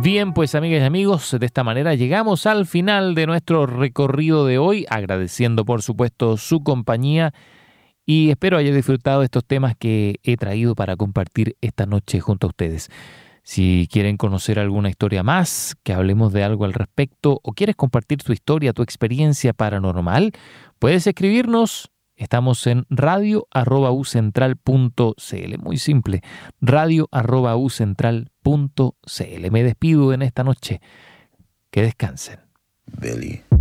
Bien, pues amigas y amigos, de esta manera llegamos al final de nuestro recorrido de hoy, agradeciendo por supuesto su compañía y espero haya disfrutado de estos temas que he traído para compartir esta noche junto a ustedes. Si quieren conocer alguna historia más, que hablemos de algo al respecto, o quieres compartir tu historia, tu experiencia paranormal, puedes escribirnos. Estamos en radio@ucentral.cl. Muy simple, radio@ucentral.cl. Me despido en esta noche. Que descansen. Billy.